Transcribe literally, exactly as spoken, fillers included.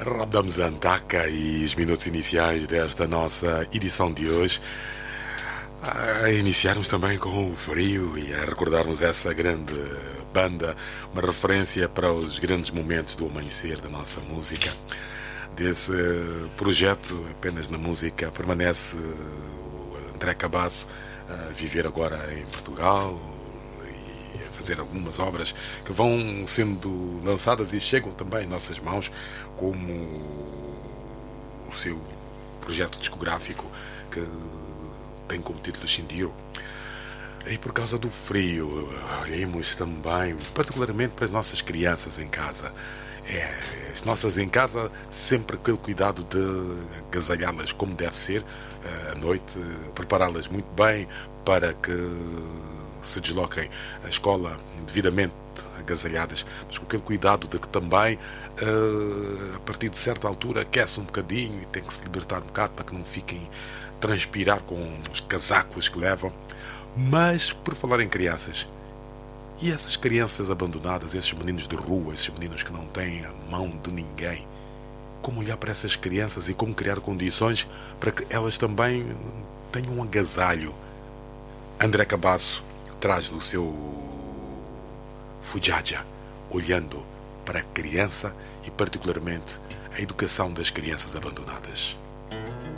Rodamos a antaca e os minutos iniciais desta nossa edição de hoje, a iniciarmos também com o frio e a recordarmos essa grande banda, uma referência para os grandes momentos do amanhecer da nossa música. Desse projeto, apenas na música, permanece o André Cabasso a viver agora em Portugal e a fazer algumas obras que vão sendo lançadas e chegam também em nossas mãos, como o seu projeto discográfico que tem como título Xindiro. E por causa do frio, olhemos também particularmente para as nossas crianças em casa. É, as nossas em casa, sempre aquele cuidado de agasalhá-las como deve ser à noite, prepará-las muito bem para que se desloquem à escola devidamente agasalhadas, mas com aquele cuidado de que também a partir de certa altura aquece um bocadinho e tem que se libertar um bocado para que não fiquem a transpirar com os casacos que levam. Mas por falar em crianças, e essas crianças abandonadas, esses meninos de rua, esses meninos que não têm a mão de ninguém, como olhar para essas crianças e como criar condições para que elas também tenham um agasalho? André Cabasso traz do seu Fujaja, olhando para a criança e particularmente a educação das crianças abandonadas.